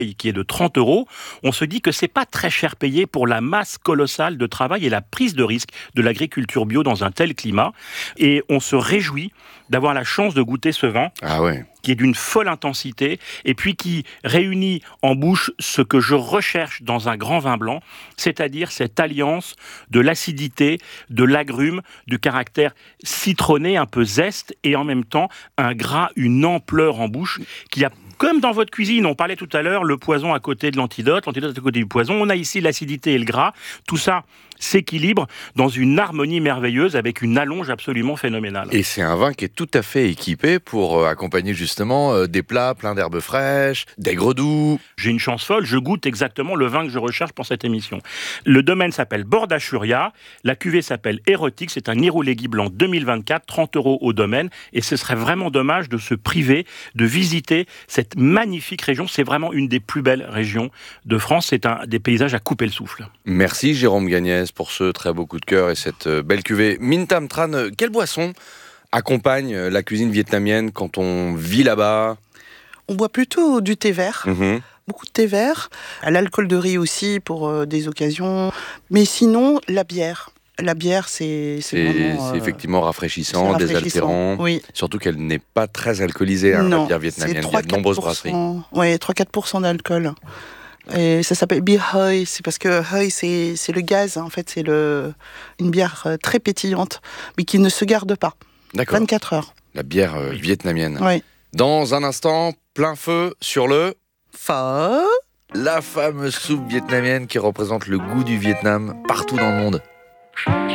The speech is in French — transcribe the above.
et qui est de 30 €, on se dit que c'est pas très cher payé pour la masse colossale de travail et la prise de risque de l'agriculture bio dans un tel climat. Et on se réjouit d'avoir la chance de goûter ce vin. Ah ouais. Qui est d'une folle intensité, et puis qui réunit en bouche ce que je recherche dans un grand vin blanc, c'est-à-dire cette alliance de l'acidité, de l'agrume, du caractère citronné, un peu zeste, et en même temps un gras, une ampleur en bouche, qui a, comme dans votre cuisine, on parlait tout à l'heure, le poison à côté de l'antidote à côté du poison, on a ici l'acidité et le gras, tout ça s'équilibre dans une harmonie merveilleuse avec une allonge absolument phénoménale. Et c'est un vin qui est tout à fait équipé pour accompagner justement des plats pleins d'herbes fraîches, d'aigre doux. J'ai une chance folle, je goûte exactement le vin que je recherche pour cette émission. Le domaine s'appelle Bordachuria, la cuvée s'appelle Érotique, c'est un Irouléguy blanc 2024, 30 € au domaine, et ce serait vraiment dommage de se priver de visiter cette magnifique région. C'est vraiment une des plus belles régions de France, c'est des paysages à couper le souffle. Merci Jérôme Gagnès pour ce très beau coup de cœur et cette belle cuvée. Minh Tam Tran, quelle boisson accompagne la cuisine vietnamienne quand on vit là-bas? On boit plutôt du thé vert. Beaucoup de thé vert, à l'alcool de riz aussi pour des occasions, mais sinon la bière. La bière, c'est effectivement rafraîchissant, désaltérant. Oui. Surtout qu'elle n'est pas très alcoolisée, la bière vietnamienne. Il y a de nombreuses brasseries. Oui, 3-4% d'alcool. Et ça s'appelle Bia Hơi, c'est parce que Hơi, c'est le gaz, en fait, c'est une bière très pétillante, mais qui ne se garde pas. D'accord. 24 heures. La bière vietnamienne. Oui. Dans un instant, plein feu sur le Pho. La fameuse soupe vietnamienne qui représente le goût du Vietnam partout dans le monde.